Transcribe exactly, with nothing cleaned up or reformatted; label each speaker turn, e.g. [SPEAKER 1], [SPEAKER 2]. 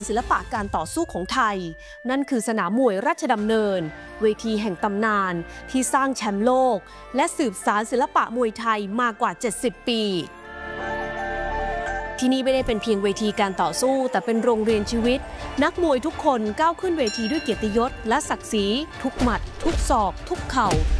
[SPEAKER 1] ศิลปะการต่อสู้ของไทยนั่นคือสนามมวยราชดำเนินเวทีแห่งตำนานที่สร้างแชมป์โลกและสืบสานศิลปะมวยไทยมากกว่าเจ็ดสิบปีที่นี่ไม่ได้เป็นเพียงเวทีการต่อสู้แต่เป็นโรงเรียนชีวิตนักมวยทุกคนก้าวขึ้นเวทีด้วยเกียรติยศและศักดิ์ศรีทุกหมัดทุกศอกทุกเข่า